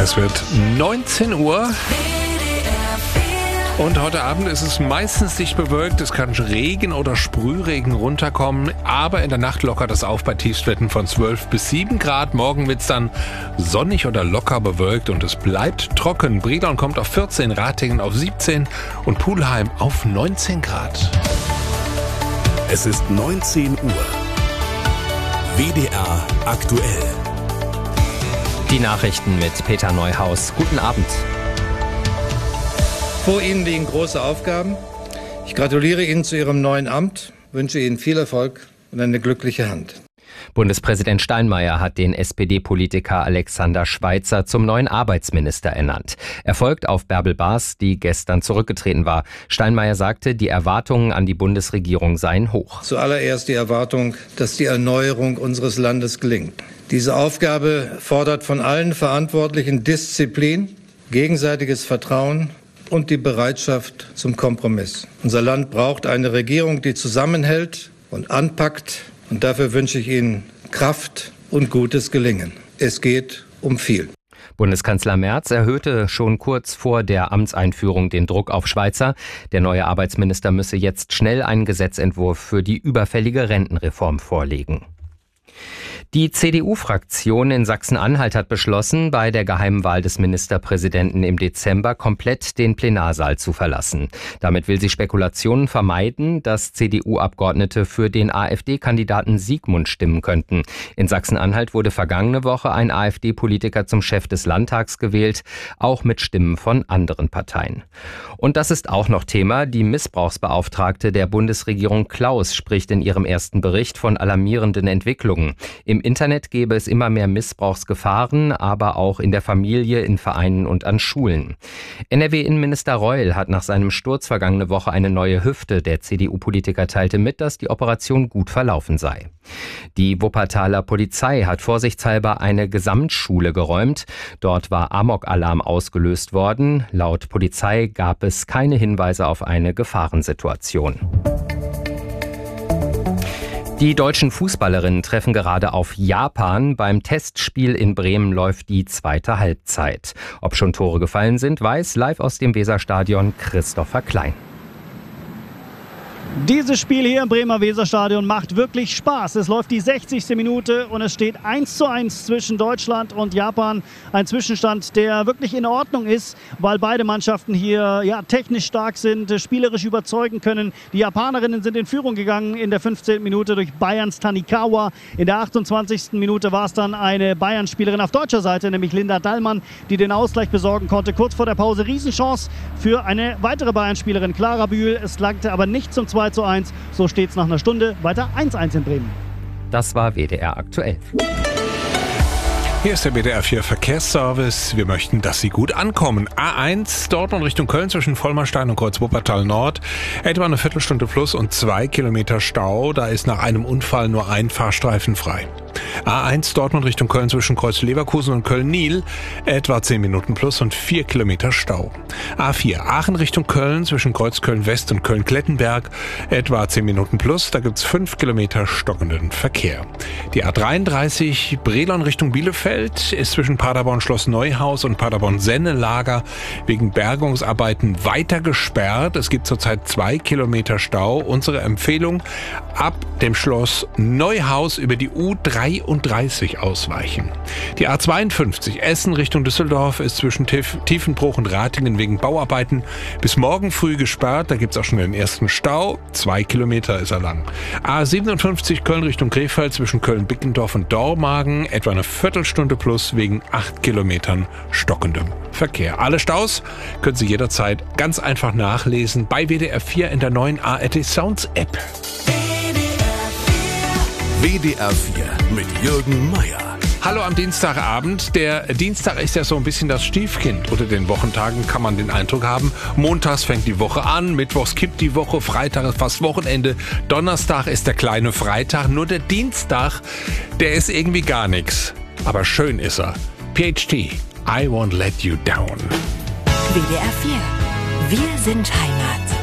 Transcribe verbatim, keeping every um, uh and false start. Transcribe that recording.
Es wird neunzehn Uhr. Und heute Abend ist es meistens dicht bewölkt. Es kann Regen oder Sprühregen runterkommen. Aber in der Nacht lockert es auf bei Tiefstwerten von zwölf bis sieben Grad. Morgen wird es dann sonnig oder locker bewölkt und es bleibt trocken. Brilon kommt auf vierzehn, Ratingen auf siebzehn und Pulheim auf neunzehn Grad. Es ist neunzehn Uhr. W D R aktuell. Die Nachrichten mit Peter Neuhaus. Guten Abend. Vor Ihnen liegen große Aufgaben. Ich gratuliere Ihnen zu Ihrem neuen Amt, wünsche Ihnen viel Erfolg und eine glückliche Hand. Bundespräsident Steinmeier hat den S P D-Politiker Alexander Schweitzer zum neuen Arbeitsminister ernannt. Er folgt auf Bärbel Baas, die gestern zurückgetreten war. Steinmeier sagte, die Erwartungen an die Bundesregierung seien hoch. Zuallererst die Erwartung, dass die Erneuerung unseres Landes gelingt. Diese Aufgabe fordert von allen Verantwortlichen Disziplin, gegenseitiges Vertrauen und die Bereitschaft zum Kompromiss. Unser Land braucht eine Regierung, die zusammenhält und anpackt. Und dafür wünsche ich Ihnen Kraft und gutes Gelingen. Es geht um viel. Bundeskanzler Merz erhöhte schon kurz vor der Amtseinführung den Druck auf Schweitzer. Der neue Arbeitsminister müsse jetzt schnell einen Gesetzentwurf für die überfällige Rentenreform vorlegen. Die C D U-Fraktion in Sachsen-Anhalt hat beschlossen, bei der geheimen Wahl des Ministerpräsidenten im Dezember komplett den Plenarsaal zu verlassen. Damit will sie Spekulationen vermeiden, dass C D U-Abgeordnete für den AfD-Kandidaten Siegmund stimmen könnten. In Sachsen-Anhalt wurde vergangene Woche ein AfD-Politiker zum Chef des Landtags gewählt, auch mit Stimmen von anderen Parteien. Und das ist auch noch Thema. Die Missbrauchsbeauftragte der Bundesregierung Klaus spricht in ihrem ersten Bericht von alarmierenden Entwicklungen. Im Internet gäbe es immer mehr Missbrauchsgefahren, aber auch in der Familie, in Vereinen und an Schulen. N R W-Innenminister Reul hat nach seinem Sturz vergangene Woche eine neue Hüfte. Der C D U-Politiker teilte mit, dass die Operation gut verlaufen sei. Die Wuppertaler Polizei hat vorsichtshalber eine Gesamtschule geräumt. Dort war Amok-Alarm ausgelöst worden. Laut Polizei gab es keine Hinweise auf eine Gefahrensituation. Die deutschen Fußballerinnen treffen gerade auf Japan. Beim Testspiel in Bremen läuft die zweite Halbzeit. Ob schon Tore gefallen sind, weiß live aus dem Weserstadion Christopher Klein. Dieses Spiel hier im Bremer Weserstadion macht wirklich Spaß. Es läuft die sechzigste Minute und es steht eins zu eins zwischen Deutschland und Japan. Ein Zwischenstand, der wirklich in Ordnung ist, weil beide Mannschaften hier ja, technisch stark sind, spielerisch überzeugen können. Die Japanerinnen sind in Führung gegangen in der fünfzehnten Minute durch Bayerns Tanikawa. In der achtundzwanzigsten Minute war es dann eine Bayern-Spielerin auf deutscher Seite, nämlich Linda Dallmann, die den Ausgleich besorgen konnte. Kurz vor der Pause Riesenchance für eine weitere Bayern-Spielerin, Clara Bühl. Es langte aber nicht zum zwei zu eins. So steht es nach einer Stunde weiter eins eins in Bremen. Das war W D R aktuell. Hier ist der W D R vier Verkehrsservice. Wir möchten, dass Sie gut ankommen. A eins, Dortmund Richtung Köln zwischen Vollmerstein und Kreuz Wuppertal Nord. Etwa eine Viertelstunde plus und zwei Kilometer Stau. Da ist nach einem Unfall nur ein Fahrstreifen frei. A eins, Dortmund Richtung Köln zwischen Kreuz Leverkusen und Köln-Niel. Etwa zehn Minuten plus und vier Kilometer Stau. A vier, Aachen Richtung Köln zwischen Kreuz Köln-West und Köln-Klettenberg. Etwa zehn Minuten plus. Da gibt's fünf Kilometer stockenden Verkehr. Die A dreiunddreißig, Brilon Richtung Bielefeld, ist zwischen Paderborn-Schloss Neuhaus und Paderborn-Sennelager wegen Bergungsarbeiten weiter gesperrt. Es gibt zurzeit zwei Kilometer Stau. Unsere Empfehlung, ab dem Schloss Neuhaus über die U dreiunddreißig ausweichen. Die A zweiundfünfzig, Essen Richtung Düsseldorf, ist zwischen Tiefenbruch und Ratingen wegen Bauarbeiten bis morgen früh gesperrt. Da gibt es auch schon den ersten Stau. Zwei Kilometer ist er lang. A siebenundfünfzig, Köln Richtung Krefeld zwischen Köln-Bickendorf und Dormagen. Etwa eine Viertelstunde plus wegen acht Kilometern stockendem Verkehr. Alle Staus können Sie jederzeit ganz einfach nachlesen bei W D R vier in der neuen A R T Sounds App. W D R vier mit Jürgen Meier. Hallo am Dienstagabend. Der Dienstag ist ja so ein bisschen das Stiefkind. Unter den Wochentagen kann man den Eindruck haben, montags fängt die Woche an, mittwochs kippt die Woche, Freitag ist fast Wochenende, Donnerstag ist der kleine Freitag, nur der Dienstag, der ist irgendwie gar nichts. Aber schön ist er. P H T, I Won't Let You Down. W D R vier. Wir sind Heimat.